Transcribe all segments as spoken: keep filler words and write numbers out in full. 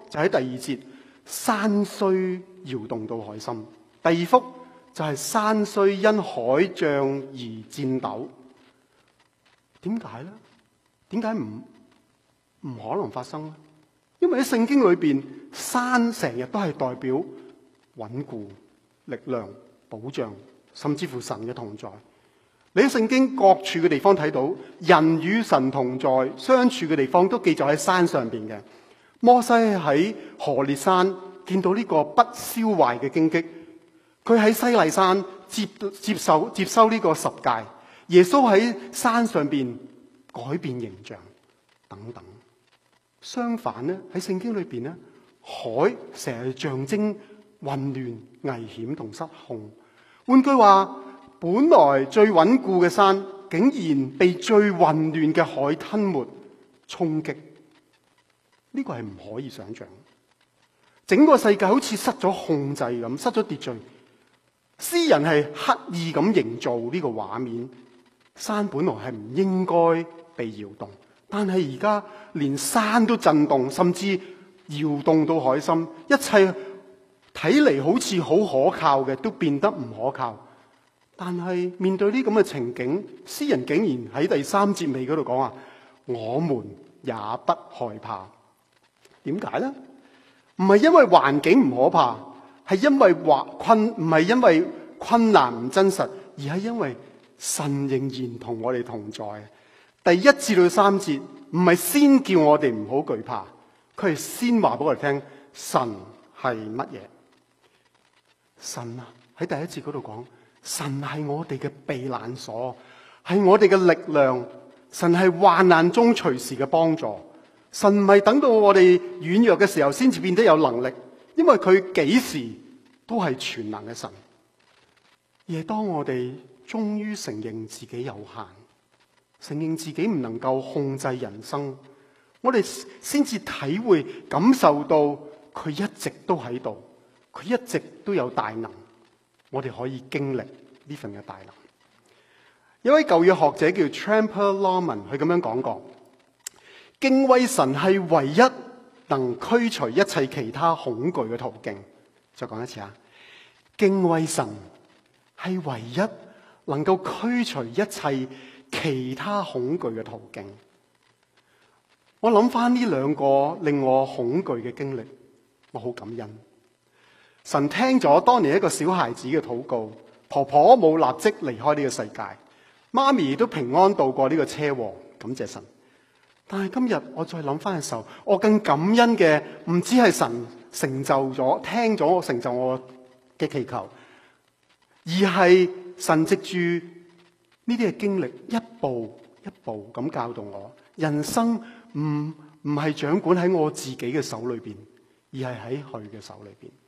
就喺第二節，山雖搖動到海心。第二幅就係山雖因海漲而戰抖。點解咧？點解唔唔可能發生咧？因為喺聖經裏邊，山成日都係代表穩固、力量、保障，甚至乎神嘅同在。你喺聖經各處嘅地方睇到，人與神同在相處嘅地方都記載喺山上邊嘅。摩西喺何烈山見到呢個不燒壞嘅荊棘，佢喺西奈山接接受接收呢個十誡。耶穌喺山上邊改變形象等等。相反咧，喺聖經裏邊咧，海成日象徵混亂、危險同失控。換句話，本來最穩固嘅山，竟然被最混亂嘅海吞沒、衝擊。呢個係唔可以想象。整個世界好似失咗控制咁，失咗秩序。詩人係刻意咁營造呢個畫面。山本來係唔應該被搖動，但係而家連山都震動，甚至搖動到海心，一切睇嚟好似好可靠嘅，都變得唔可靠。但係面對呢咁嘅情景，詩人竟然喺第三節尾嗰度講話：我們也不害怕。點解呢？唔係因為環境唔可怕，係因為困唔係因為困難唔真實，而係因為神仍然同我哋同在。第一至到三節唔係先叫我哋唔好懼怕，佢係先話俾我哋聽神係乜嘢。神啊，喺第一節嗰度講，神係我哋嘅避難所，係我哋嘅力量。神係患難中隨時嘅幫助。神唔係等到我哋軟弱嘅時候先至變得有能力，因為佢幾時都係全能嘅神。而係當我哋終於承認自己有限，承認自己唔能夠控制人生，我哋先至體會感受到佢一直都喺度，佢一直都有大能，我哋可以經歷呢份嘅大能。有位舊約學者叫 Tramper Lawman， 佢咁樣講過：敬畏神係唯一能驅除一切其他恐懼嘅途徑。再講一次啊，敬畏神係唯一能夠驅除一切其他恐懼嘅途徑。我諗翻呢兩個令我恐懼嘅經歷，我好感恩。神聽咗當年一個小孩子嘅禱告，婆婆冇立即離開呢個世界，媽咪都平安度過呢個車禍，感謝神。但係今日我再諗翻嘅時候，我更感恩嘅唔止係神成就咗、聽咗我成就我嘅祈求，而係神藉住呢啲嘅經歷，一步一步咁教導我，人生唔唔係掌管喺我自己嘅手裏邊，而係喺佢嘅手裏邊。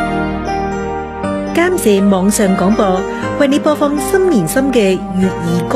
監視網上廣播，為你播放心連心嘅粵語歌。